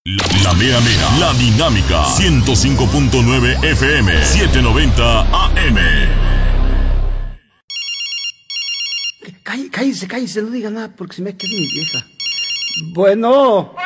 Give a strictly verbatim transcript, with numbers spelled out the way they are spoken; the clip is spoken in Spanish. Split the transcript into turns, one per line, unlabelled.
La, la mera mera, la dinámica, ciento cinco punto nueve F M, setecientos noventa A M.
Cállese, cállese, cállese, no diga nada porque se me queda mi vieja. Bueno.